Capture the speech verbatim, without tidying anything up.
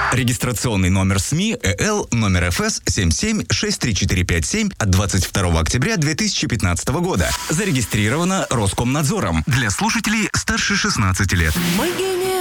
Регистрационный номер СМИ ЭЛ номер эф эс семь семь шесть три четыре пять семь от двадцать второго октября две тысячи пятнадцатого года. Зарегистрировано Роскомнадзором для слушателей старше шестнадцати лет.